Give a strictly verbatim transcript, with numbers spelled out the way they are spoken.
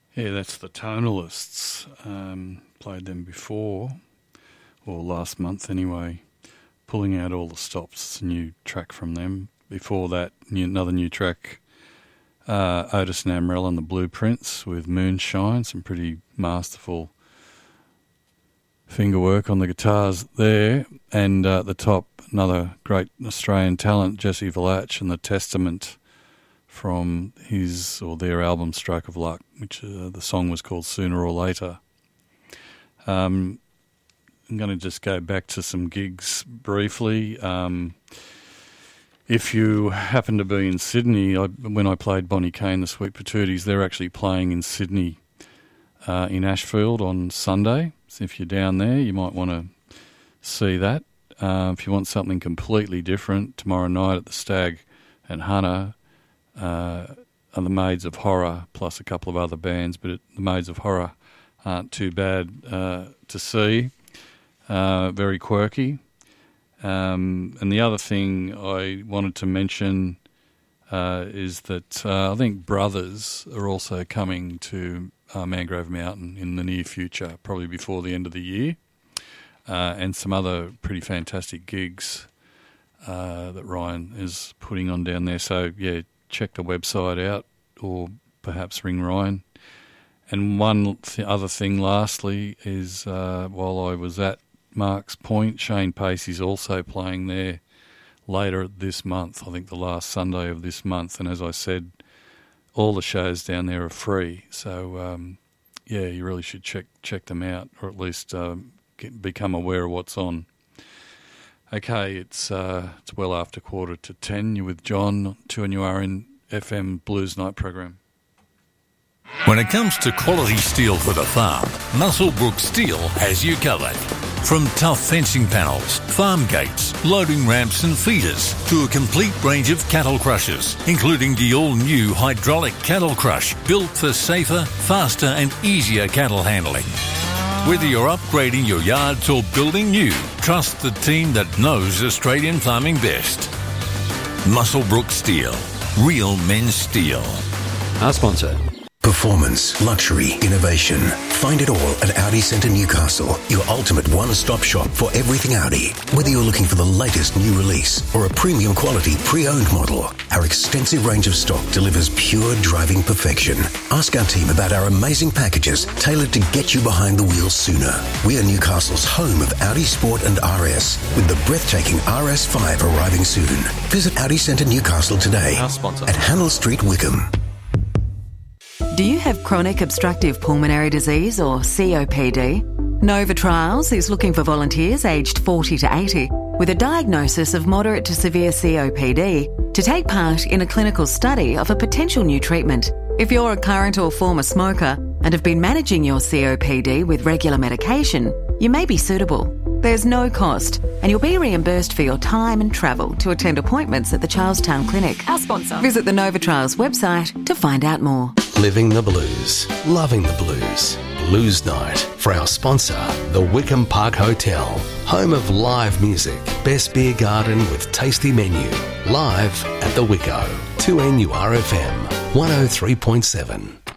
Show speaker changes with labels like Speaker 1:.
Speaker 1: Yeah, that's the Tonalists. Um, played them before, or last month anyway. Pulling Out All the Stops. It's a new track from them. Before that, new, another new track, uh, Otis and Amrell and the Blueprints with Moonshine. Some pretty masterful fingerwork on the guitars there. And uh, at the top, another great Australian talent, Jesse Valach and the Testament from his or their album Stroke of Luck, which uh, the song was called Sooner or Later. Um, I'm going to just go back to some gigs briefly. Um, if you happen to be in Sydney, I, when I played Bonnie Kane, the Sweet Patooties, they're actually playing in Sydney uh, in Ashfield on Sunday. So if you're down there, you might want to see that. Uh, if you want something completely different, tomorrow night at the Stag and Hannah uh, are the Maids of Horror, plus a couple of other bands, but it, the Maids of Horror aren't too bad uh, to see. Uh, very quirky. Um, and the other thing I wanted to mention uh, is that uh, I think Brothers are also coming to uh, Mangrove Mountain in the near future, probably before the end of the year, uh, and some other pretty fantastic gigs uh, that Ryan is putting on down there. So, yeah, check the website out or perhaps ring Ryan. And one th- other thing lastly is uh, while I was at Mark's Point, Shane Pacey's also playing there later this month, I think the last Sunday of this month. And as I said, all the shows down there are free. So, um, yeah, you really should check check them out, or at least um, get, become aware of what's on. Okay, it's uh, it's well after quarter to ten. You're with John, two N U R N F M Blues Night program.
Speaker 2: When it comes to quality steel for the farm, Muswellbrook Steel has you covered. From tough fencing panels, farm gates, loading ramps and feeders, to a complete range of cattle crushers, including the all-new hydraulic cattle crush, built for safer, faster and easier cattle handling. Whether you're upgrading your yards or building new, trust the team that knows Australian farming best. Muswellbrook Steel. Real men's steel.
Speaker 3: Our sponsor.
Speaker 4: Performance, luxury, innovation. Find it all at Audi Centre Newcastle, your ultimate one-stop shop for everything Audi. Whether you're looking for the latest new release or a premium quality pre-owned model, our extensive range of stock delivers pure driving perfection. Ask our team about our amazing packages tailored to get you behind the wheel sooner. We are Newcastle's home of Audi Sport and R S, with the breathtaking R S five arriving soon. Visit Audi Centre Newcastle today
Speaker 3: Our sponsor.
Speaker 4: at Hannell Street, Wickham.
Speaker 5: Do you have chronic obstructive pulmonary disease or C O P D? Nova Trials is looking for volunteers aged forty to eighty with a diagnosis of moderate to severe C O P D to take part in a clinical study of a potential new treatment. If you're a current or former smoker and have been managing your C O P D with regular medication, you may be suitable. There's no cost, and you'll be reimbursed for your time and travel to attend appointments at the Charlestown Clinic. Our sponsor. Visit the Nova Trials website to find out more.
Speaker 4: Living the blues, loving the blues. Blues Night for our sponsor, the Wickham Park Hotel, home of live music, best beer garden with tasty menu. Live at the Wicko, two N U R F M, one oh three point seven.